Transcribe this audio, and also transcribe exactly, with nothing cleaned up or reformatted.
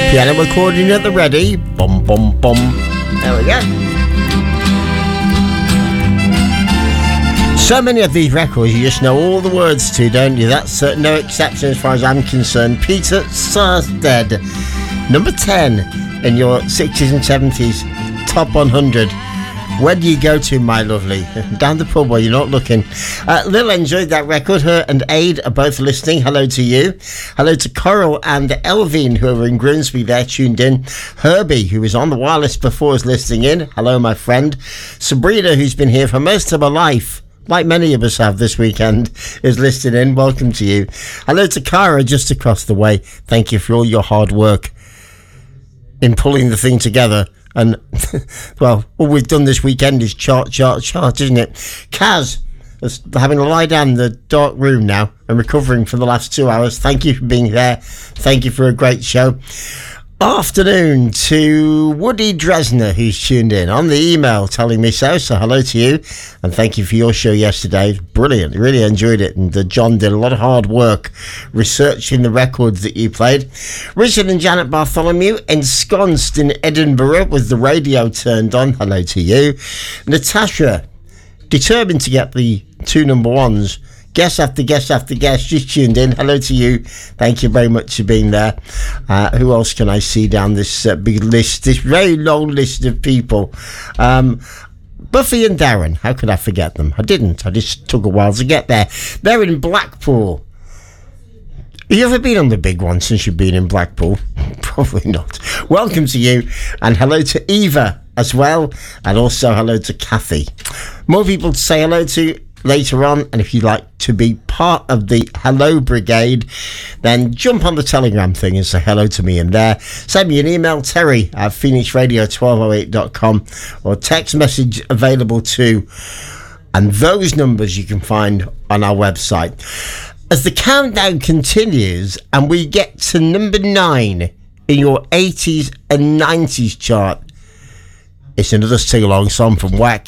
Piano recording at the ready. Bum, bum, bum. There we go. So many of these records you just know all the words to, don't you? That's uh, no exception as far as I'm concerned. Peter Sarsted, number ten in your sixties and seventies top one hundred. Where do you go to, my lovely? Down the pub where you're not looking. Uh, Lil enjoyed that record. Her and Aid are both listening. Hello to you. Hello to Coral and Elvin, who are in Grimsby. They're tuned in. Herbie, who was on the wireless before, is listening in. Hello, my friend. Sabrina, who's been here for most of her life, like many of us have this weekend, is listening in. Welcome to you. Hello to Cara, just across the way. Thank you for all your hard work in pulling the thing together. And, well, all we've done this weekend is chart, chart, chart, isn't it? Kaz is having a lie down in the dark room now and recovering for the last two hours. Thank you for being there. Thank you for a great show. Afternoon to Woody Dresner, who's tuned in on the email telling me so. So hello to you, and thank you for your show yesterday. Brilliant, really enjoyed it. And uh, John did a lot of hard work researching the records that you played. Richard and Janet Bartholomew, ensconced in Edinburgh with the radio turned on. Hello to you. Natasha, determined to get the two number ones. Guest after guest after guest, just tuned in. Hello to you. Thank you very much for being there. Uh, who else can I see down this uh, big list, this very long list of people? Um, Buffy and Darren, how could I forget them? I didn't. I just took a while to get there. They're in Blackpool. Have you ever been on the big one since you've been in Blackpool? Probably not. Welcome to you, and hello to Eva as well, and also hello to Kathy. More people to say hello to later on, and if you'd like to be part of the Hello Brigade, then jump on the Telegram thing and say hello to me in there. Send me an email, terry at phoenix radio twelve oh eight dot com, or text message available too, and those numbers you can find on our website. As the countdown continues and we get to number nine in your eighties and nineties chart, it's another sing-along song from Wack.